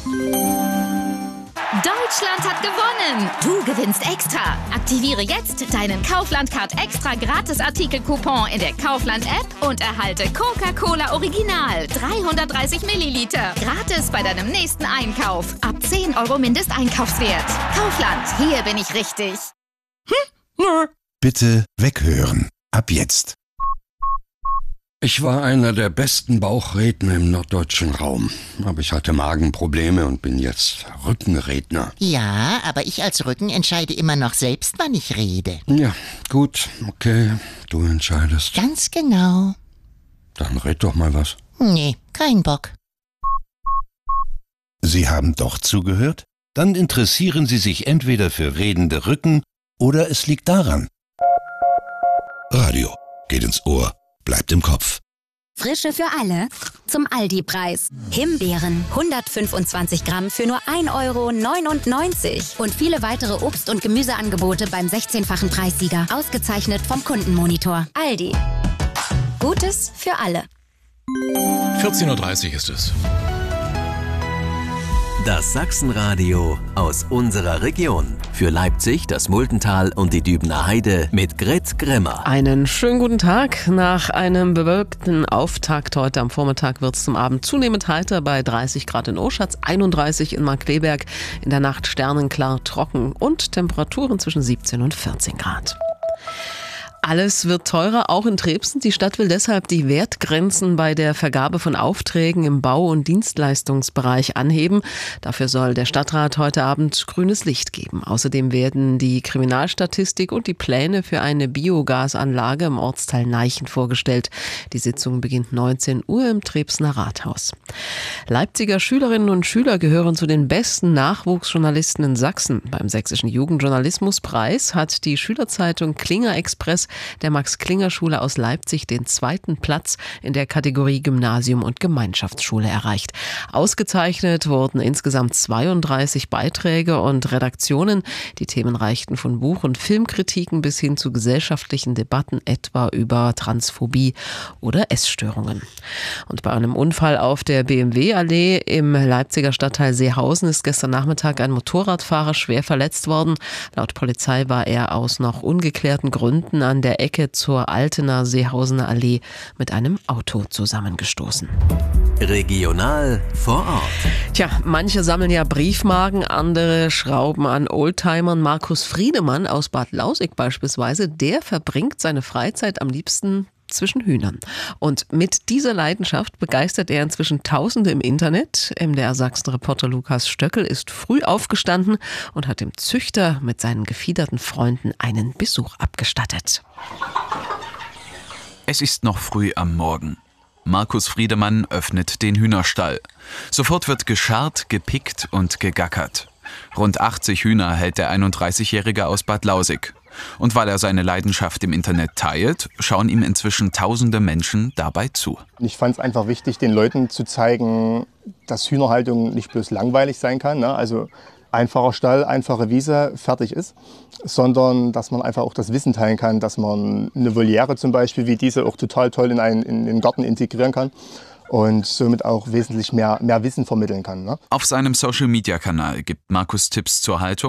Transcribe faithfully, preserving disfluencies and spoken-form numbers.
Deutschland hat gewonnen! Du gewinnst extra! Aktiviere jetzt deinen Kaufland-Card extra Gratis-Artikel-Coupon in der Kaufland-App und erhalte Coca-Cola Original dreihundertdreißig Milliliter gratis bei deinem nächsten Einkauf. Ab zehn Euro Mindesteinkaufswert. Kaufland, hier bin ich richtig. Hm? Bitte weghören. Ab jetzt. Ich war einer der besten Bauchredner im norddeutschen Raum. Aber ich hatte Magenprobleme und bin jetzt Rückenredner. Ja, aber ich als Rücken entscheide immer noch selbst, wann ich rede. Ja, gut, okay, du entscheidest. Ganz genau. Dann red doch mal was. Nee, kein Bock. Sie haben doch zugehört? Dann interessieren Sie sich entweder für redende Rücken oder es liegt daran. Radio geht ins Ohr. Bleibt im Kopf. Frische für alle zum Aldi-Preis. Himbeeren hundertfünfundzwanzig Gramm für nur ein Euro neunundneunzig. Und viele weitere Obst- und Gemüseangebote beim sechzehnfachen Preissieger. Ausgezeichnet vom Kundenmonitor. Aldi. Gutes für alle. vierzehn Uhr dreißig ist es. Das Sachsenradio aus unserer Region. Für Leipzig, das Muldental und die Dübener Heide mit Grit Grimmer. Einen schönen guten Tag. Nach einem bewölkten Auftakt heute am Vormittag wird es zum Abend zunehmend heiter bei dreißig Grad in Oschatz, einunddreißig in Markkleeberg. In der Nacht sternenklar trocken und Temperaturen zwischen siebzehn und vierzehn Grad. Alles wird teurer, auch in Trebsen. Die Stadt will deshalb die Wertgrenzen bei der Vergabe von Aufträgen im Bau- und Dienstleistungsbereich anheben. Dafür soll der Stadtrat heute Abend grünes Licht geben. Außerdem werden die Kriminalstatistik und die Pläne für eine Biogasanlage im Ortsteil Neichen vorgestellt. Die Sitzung beginnt neunzehn Uhr im Trebsener Rathaus. Leipziger Schülerinnen und Schüler gehören zu den besten Nachwuchsjournalisten in Sachsen. Beim Sächsischen Jugendjournalismuspreis hat die Schülerzeitung Klinger Express der Max-Klinger-Schule aus Leipzig den zweiten Platz in der Kategorie Gymnasium und Gemeinschaftsschule erreicht. Ausgezeichnet wurden insgesamt zweiunddreißig Beiträge und Redaktionen. Die Themen reichten von Buch- und Filmkritiken bis hin zu gesellschaftlichen Debatten, etwa über Transphobie oder Essstörungen. Und bei einem Unfall auf der B M W-Allee im Leipziger Stadtteil Seehausen ist gestern Nachmittag ein Motorradfahrer schwer verletzt worden. Laut Polizei war er aus noch ungeklärten Gründen an der Ecke zur Altener Seehausener Allee mit einem Auto zusammengestoßen. Regional vor Ort. Tja, manche sammeln ja Briefmarken, andere schrauben an Oldtimern. Markus Friedemann aus Bad Lausick beispielsweise, der verbringt seine Freizeit am liebsten zwischen Hühnern. Und mit dieser Leidenschaft begeistert er inzwischen Tausende im Internet. M D R-Sachsen-Reporter Lukas Stöckel ist früh aufgestanden und hat dem Züchter mit seinen gefiederten Freunden einen Besuch abgestattet. Es ist noch früh am Morgen. Markus Friedemann öffnet den Hühnerstall. Sofort wird gescharrt, gepickt und gegackert. Rund achtzig Hühner hält der einunddreißigjährige aus Bad Lausick. Und weil er seine Leidenschaft im Internet teilt, schauen ihm inzwischen tausende Menschen dabei zu. Ich fand es einfach wichtig, den Leuten zu zeigen, dass Hühnerhaltung nicht bloß langweilig sein kann, ne? Also einfacher Stall, einfache Wiese, fertig ist, sondern dass man einfach auch das Wissen teilen kann, dass man eine Voliere zum Beispiel wie diese auch total toll in, einen, in den Garten integrieren kann. Und somit auch wesentlich mehr, mehr Wissen vermitteln kann. Ne? Auf seinem Social-Media-Kanal gibt Markus Tipps zur Haltung